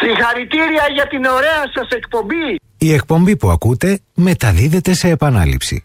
Συγχαρητήρια για την ωραία σας εκπομπή. Η εκπομπή που ακούτε μεταδίδεται σε επανάληψη.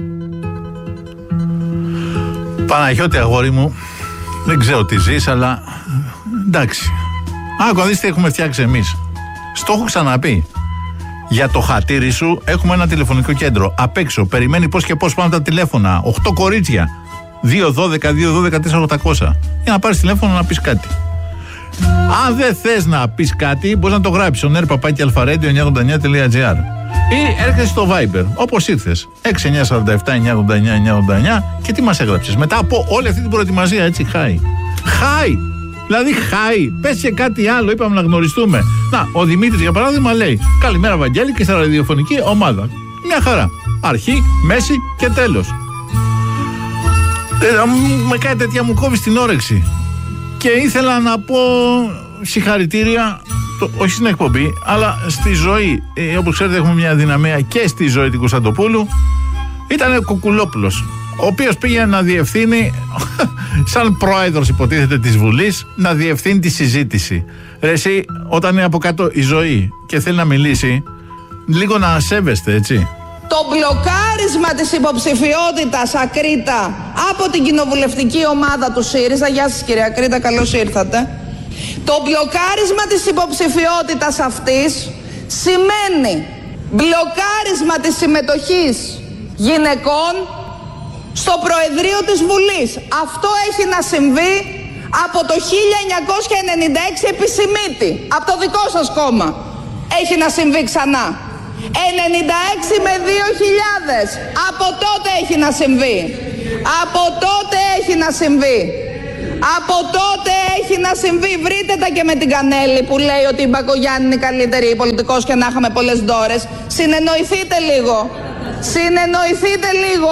Παναγιώτη, αγόρι μου, δεν ξέρω τι ζεις, αλλά εντάξει. Άκου, δεις τι έχουμε φτιάξει εμείς. Στο έχω ξαναπεί. Για το χατήρι σου έχουμε ένα τηλεφωνικό κέντρο. Απ' έξω περιμένει πώς και πώς πάνε τα τηλέφωνα. 8 κορίτσια. 212-212-4800. Για να πάρεις τηλέφωνο να πεις κάτι. Αν δεν θες να πεις κάτι, μπορείς να το γράψεις στο nerpapaki.alpha-radio989.gr ή έρχεσαι στο Viber, όπως ήρθες. 6947-989-989 και τι μας έγραψες. Μετά από όλη αυτή την προετοιμασία, έτσι, χάι. Δηλαδή, χάι. Πες και κάτι άλλο, είπαμε να γνωριστούμε. Να, ο Δημήτρης για παράδειγμα λέει: καλημέρα, Βαγγέλη, και στα ραδιοφωνική ομάδα. Μια χαρά. Αρχή, μέση και τέλος. Με κάτι τέτοια μου κόβει την όρεξη. Και ήθελα να πω συγχαρητήρια, όχι στην εκπομπή, αλλά στη ζωή. Όπως ξέρετε, έχουμε μια δυναμία και στη ζωή του Κωνσταντοπούλου. Ήταν ο Κουκουλόπουλος, ο οποίος πήγε να διευθύνει, σαν πρόεδρος υποτίθεται της Βουλής, να διευθύνει τη συζήτηση. Ρε εσύ, όταν είναι από κάτω η ζωή και θέλει να μιλήσει, λίγο να σέβεστε, έτσι. Το μπλοκάρισμα της υποψηφιότητας Ακρίτα από την κοινοβουλευτική ομάδα του ΣΥΡΙΖΑ, γεια σας κυρία Ακρίτα, καλώς ήρθατε. Το μπλοκάρισμα της υποψηφιότητας αυτής σημαίνει μπλοκάρισμα της συμμετοχής γυναικών στο Προεδρείο της Βουλής. Αυτό έχει να συμβεί από το 1996 επισημήτη, από το δικό σας κόμμα. Έχει να συμβεί ξανά. 96 με 2000. Από τότε έχει να συμβεί. Από τότε έχει να συμβεί. Από τότε έχει να συμβεί. Βρείτε τα και με την Κανέλη που λέει ότι η Μπακογιάννη είναι η καλύτερη πολιτικός και να είχαμε πολλές ντόρες. Συνεννοηθείτε λίγο. Συνεννοηθείτε λίγο.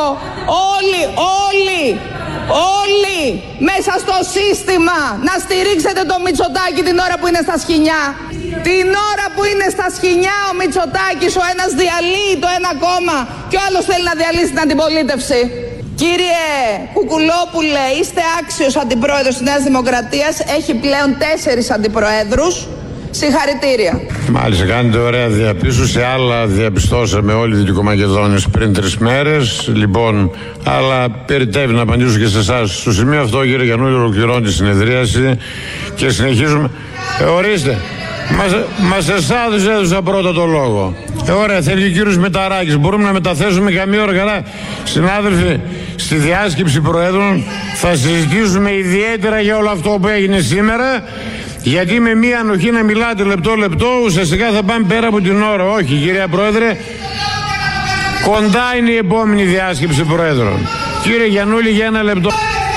Όλοι μέσα στο σύστημα να στηρίξετε το Μητσοτάκη την ώρα που είναι στα σκοινιά. Την ώρα που είναι στα σκοινιά ο Μητσοτάκης, ο ένας διαλύει το ένα κόμμα και ο άλλος θέλει να διαλύσει την αντιπολίτευση. Κύριε Κουκουλόπουλε, είστε άξιος αντιπρόεδρος της Νέας Δημοκρατίας. Έχει πλέον 4 αντιπροέδρους. Συγχαρητήρια. Μάλιστα, κάνετε ωραία διαπίστωση. Άλλα διαπιστώσαμε όλοι οι Δυτικομακεδόνες πριν 3 μέρες. Λοιπόν, αλλά περιττεύει να απαντήσω και σε εσάς. Στο σημείο αυτό, κύριε Γιαννούλη, ολοκληρώνει τη συνεδρίαση και συνεχίζουμε. Ορίστε. Μας εσάδους έδωσα πρώτα το λόγο. Ωραία, θέλει ο κύριος Μεταράκης. Μπορούμε να μεταθέσουμε καμία ώρα καλά. Συνάδελφοι, στη διάσκεψη Προέδρων θα συζητήσουμε ιδιαίτερα για όλο αυτό που έγινε σήμερα. Γιατί με μία ανοχή να μιλάτε λεπτό, ουσιαστικά θα πάμε πέρα από την ώρα. Όχι, κυρία Πρόεδρε, κοντά είναι η επόμενη διάσκεψη Προέδρων. Κύριε Γιαννούλη, για 1 λεπτό.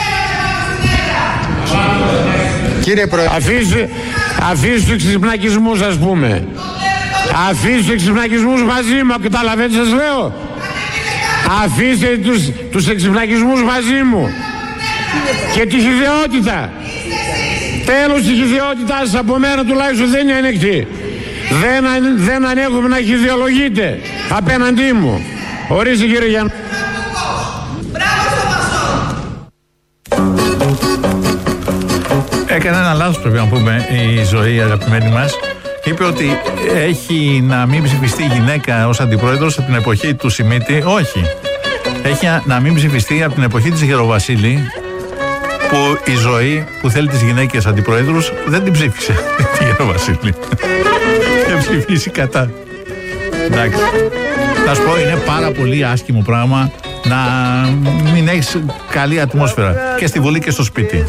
Κύριε Πρόεδρε, αφήστε τους εξυπνακισμούς, ας πούμε. Αφήστε τους εξυπνακισμούς μαζί μου, καταλαβαίνετε σας λέω. Αφήστε τους εξυπνακισμούς μαζί μου. Και τη χυδαιότητα. Τέλος, η χυδαιότητά σας από μένα τουλάχιστον δεν είναι ανεκτή. Δεν ανέχομαι να χυδαιολογείτε απέναντί μου. Ορίστε κύριε Γιάννη. Έκανε ένα λάθος, πρέπει να πούμε, η ζωή, αγαπημένη μας. Είπε ότι έχει να μην ψηφιστεί η γυναίκα ως αντιπρόεδρος από την εποχή του Σιμίτη. Όχι. Έχει να μην ψηφιστεί από την εποχή της Γεροβασίλη, που η ζωή που θέλει τις γυναίκες αντιπροέδρους δεν την ψήφισε τη Γεροβασίλη. Και ψηφίσει κατά. Εντάξει. Θα σου πω, είναι πάρα πολύ άσχημο πράγμα να μην έχεις καλή ατμόσφαιρα και στη Βουλή και στο σπίτι.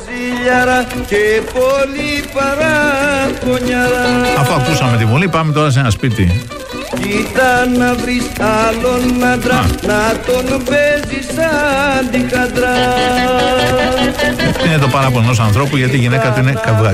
Αφού ακούσαμε τη Βουλή, πάμε τώρα σε ένα σπίτι. Κοίτα να βρεις άλλον άντρα, να τον παίζεις σαν τη χαντρά. Είναι το παράπονο ενός ανθρώπου, γιατί η γυναίκα του είναι καυγά.